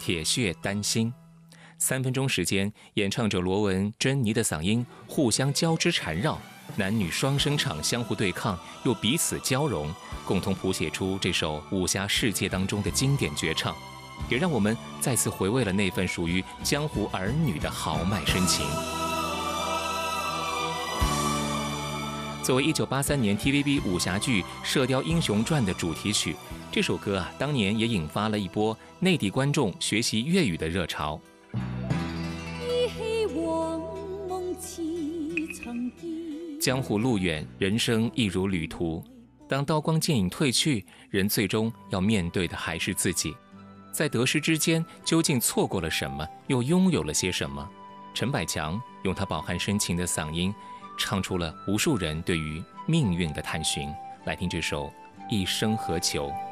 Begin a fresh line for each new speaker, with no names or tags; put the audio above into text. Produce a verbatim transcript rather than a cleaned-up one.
铁血丹心。三分钟时间，演唱者罗文、珍妮的嗓音互相交织缠绕，男女双声场相互对抗，又彼此交融，共同谱写出这首武侠世界当中的经典绝唱，也让我们再次回味了那份属于江湖儿女的豪迈深情。作为一九八三年 T V B 武侠剧《射雕英雄传》的主题曲，这首歌啊，当年也引发了一波内地观众学习粤语的热潮。江湖路远，人生亦如旅途。当刀光剑影褪去，人最终要面对的还是自己。在得失之间，究竟错过了什么，又拥有了些什么？陈百强用他饱含深情的嗓音，唱出了无数人对于命运的探寻。来听这首《一生何求》。